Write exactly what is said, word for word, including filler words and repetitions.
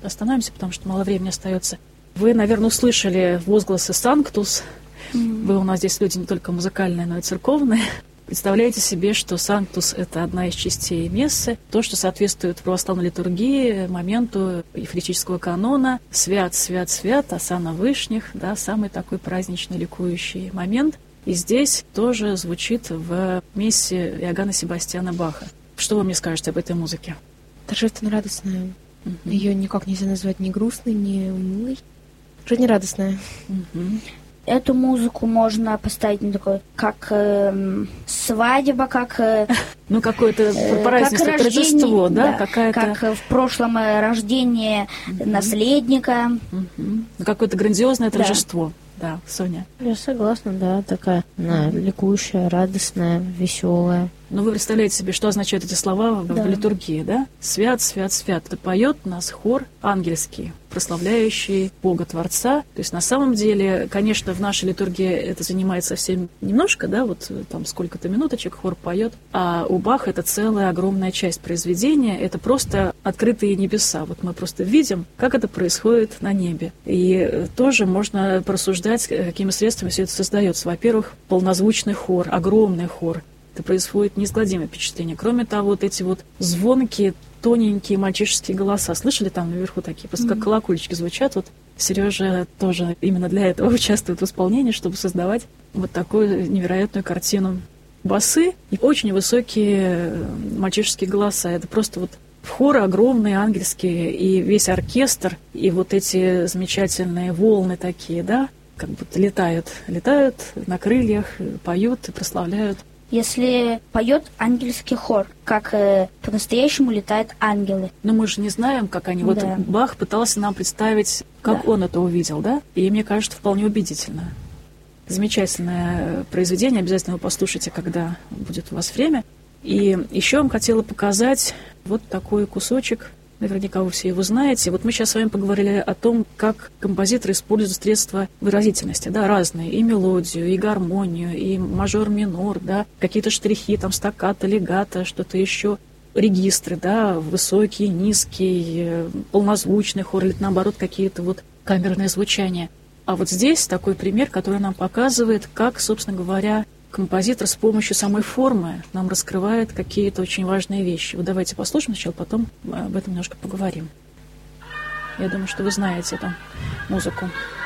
остановимся, потому что мало времени остается. Вы, наверное, услышали возгласы «Санктус». Mm-hmm. Вы у нас здесь люди не только музыкальные, но и церковные. Представляете себе, что «Санктус» — это одна из частей мессы, то, что соответствует православной литургии моменту ефоретического канона. «Свят, свят, свят, осанна вышних», да, самый такой праздничный, ликующий момент. И здесь тоже звучит в мессе Иоганна Себастьяна Баха. Что вы мне скажете об этой музыке? Торжественно-радостная. Uh-huh. Ее никак нельзя назвать ни грустной, ни унылой. Жизнерадостная. Uh-huh. Эту музыку можно поставить не такой, как э, свадьба, как... Э, ну, какое-то праздничное торжество, да? да Какая-то... Как в прошлом рождение uh-huh. наследника. Uh-huh. Какое-то грандиозное торжество. Да, Соня. Я согласна, да, такая она ликующая, радостная, веселая. Ну, вы представляете себе, что означают эти слова да. в литургии, да? «Свят, свят, свят». Это поет нас хор ангельский, прославляющий Бога Творца. То есть, на самом деле, конечно, в нашей литургии это занимает совсем немножко, да, вот там сколько-то минуточек хор поет, а у Баха это целая огромная часть произведения, это просто открытые небеса. Вот мы просто видим, как это происходит на небе. И тоже можно порассуждать, какими средствами все это создается. Во-первых, полнозвучный хор, огромный хор. Это производит неизгладимое впечатление. Кроме того, вот эти вот звонкие, тоненькие мальчишеские голоса. Слышали там наверху такие? Просто mm-hmm. как колокольчики звучат. Вот Сережа тоже именно для этого участвует в исполнении, чтобы создавать вот такую невероятную картину. Басы и очень высокие мальчишеские голоса. Это просто вот хоры огромные, ангельские, и весь оркестр, и вот эти замечательные волны такие, да, как будто летают, летают на крыльях, поют и прославляют. Если поет ангельский хор, как э, по-настоящему летают ангелы. Но мы же не знаем, как они. Вот да. Бах пытался нам представить, как да. он это увидел, да? И мне кажется, вполне убедительно. Замечательное произведение, обязательно его послушайте, когда будет у вас время. И еще я вам хотела показать вот такой кусочек. Наверняка вы все его знаете. Вот мы сейчас с вами поговорили о том, как композиторы используют средства выразительности, да, разные, и мелодию, и гармонию, и мажор-минор, да, какие-то штрихи, там, стаккато, легато, что-то еще, регистры, да, высокий, низкий, полнозвучный хор, или наоборот, какие-то вот камерные звучания. А вот здесь такой пример, который нам показывает, как, собственно говоря, композитор с помощью самой формы нам раскрывает какие-то очень важные вещи. Вот давайте послушаем сначала, потом об этом немножко поговорим. Я думаю, что вы знаете эту музыку.